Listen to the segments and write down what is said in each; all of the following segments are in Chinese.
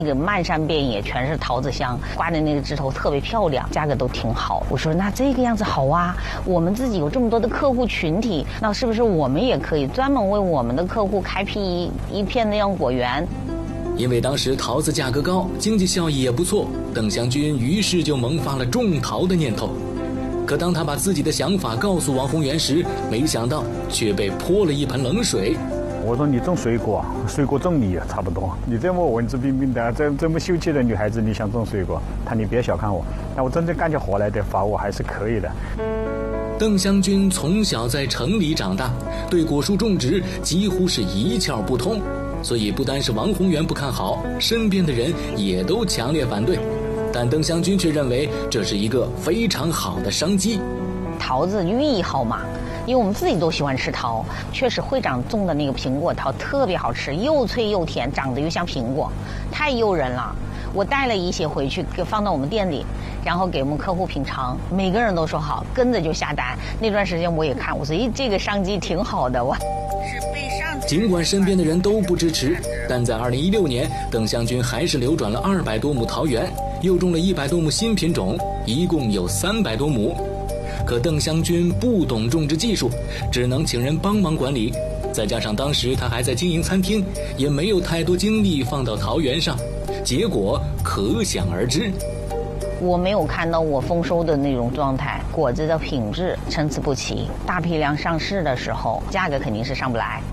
那个漫山遍野全是桃子香，挂的那个枝头特别漂亮，价格都挺好。我说那这个样子好啊，我们自己有这么多的客户群体，那是不是我们也可以专门为我们的客户开辟一片那样果园？ 因为当时桃子价格高，经济效益也不错，邓湘军于是就萌发了种桃的念头。可当他把自己的想法告诉王宏元时，没想到却被泼了一盆冷水。 我说你种水果，水果种你差不多。你这么文质彬彬的，这么秀气的女孩子，你想种水果？他你别小看我，那我真正干起活来的话，我还是可以的。 邓湘军从小在城里长大，对果树种植几乎是一窍不通，所以不单是王宏元不看好，身边的人也都强烈反对。但邓湘军却认为这是一个非常好的商机。 桃子寓意好嘛。因为我们自己都喜欢吃桃，确实会长种的那个苹果桃特别好吃，又脆又甜，长得又像苹果，太诱人了。我带了一些回去放到我们店里，然后给我们客户品尝，每个人都说好，跟着就下单。那段时间我也看，我说这个商机挺好的。 尽管身边的人都不支持，但在2016年，邓湘军还是流转了200多亩桃园，又种了100多亩新品种，一共有300多亩。可邓湘军不懂种植技术，只能请人帮忙管理，再加上当时他还在经营餐厅，也没有太多精力放到桃园上，结果可想而知。 我没有看到我丰收的那种状态，果子的品质参差不齐，大批量上市的时候，价格肯定是上不来。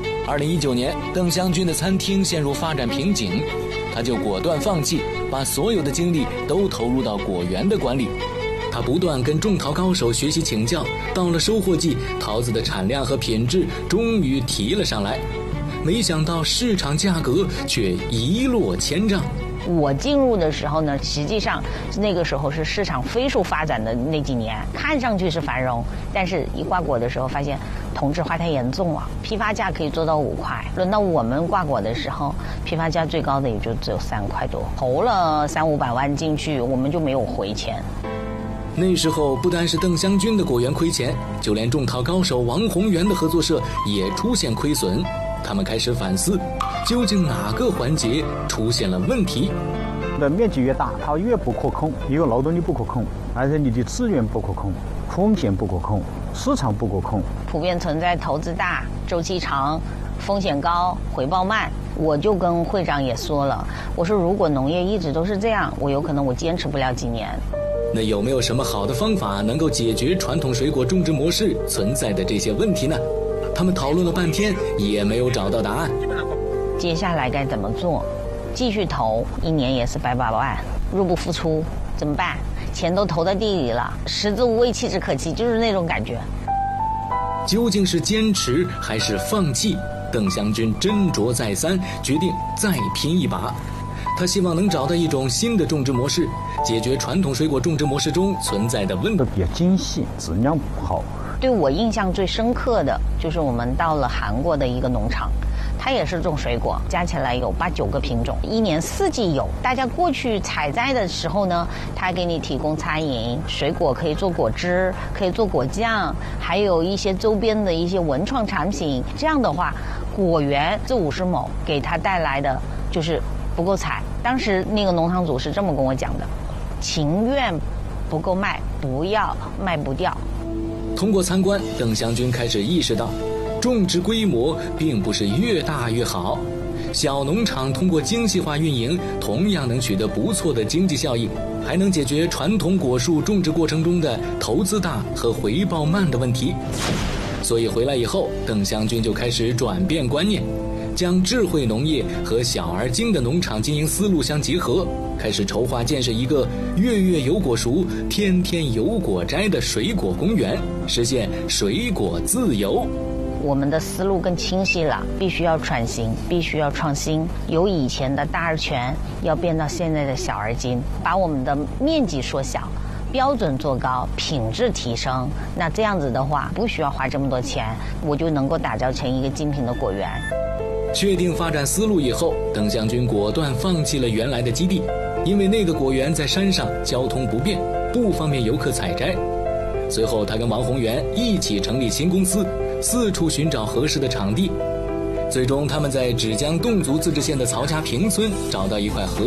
2019年，邓湘军的餐厅陷入发展瓶颈，他就果断放弃，把所有的精力都投入到果园的管理。他不断跟种桃高手学习请教，到了收获季，桃子的产量和品质终于提了上来。没想到市场价格却一落千丈。 我进入的时候呢，实际上那个时候是市场飞速发展的那几年，看上去是繁荣，但是一挂果的时候发现同质化太严重了，批发价可以做到5块，轮到我们挂果的时候，批发价最高的也就只有3块多，投了300-500万进去，我们就没有回钱。 那时候不单是邓湘军的果园亏钱，就连种桃高手王宏元的合作社也出现亏损。他们开始反思，究竟哪个环节出现了问题？ 那面积越大，它越不可控，一个劳动力不可控，而且你的资源不可控，风险不可控，市场不可控， 普遍存在投资大、周期长、风险高、回报慢。我就跟会长也说了，我说如果农业一直都是这样，我有可能我坚持不了几年。 那有没有什么好的方法能够解决传统水果种植模式存在的这些问题呢？他们讨论了半天也没有找到答案。 接下来该怎么做？继续投，1年也是100万，入不敷出，怎么办？钱都投在地里了，食之无味，弃之可惜，就是那种感觉。 究竟是坚持还是放弃？邓湘军斟酌再三，决定再拼一把。他希望能找到一种新的种植模式，解决传统水果种植模式中存在的问题。 比较精细，质量不好。 对我印象最深刻的就是我们到了韩国的一个农场，它也是种水果，加起来有8、9个品种，1年4季有。大家过去采摘的时候呢，它给你提供餐饮，水果可以做果汁，可以做果酱，还有一些周边的一些文创产品。这样的话，果园这50亩给它带来的就是不够采。当时那个农场主是这么跟我讲的：情愿不够卖，不要卖不掉。 通过参观，邓湘军开始意识到，种植规模并不是越大越好。小农场通过精细化运营，同样能取得不错的经济效益，还能解决传统果树种植过程中的投资大和回报慢的问题。所以回来以后，邓湘军就开始转变观念，将智慧农业和小而精的农场经营思路相结合，开始筹划建设一个月月有果熟、天天有果摘的水果公园，实现水果自由。 我们的思路更清晰了，必须要转型，必须要创新，由以前的大而全要变到现在的小而精，把我们的面积缩小，标准做高，品质提升。那这样子的话，不需要花这么多钱，我就能够打造成一个精品的果园。 确定发展思路以后，邓湘军果断放弃了原来的基地，因为那个果园在山上，交通不便，不方便游客采摘。随后他跟王宏元一起成立新公司，四处寻找合适的场地。最终他们在芷江侗族自治县的曹家坪村找到一块合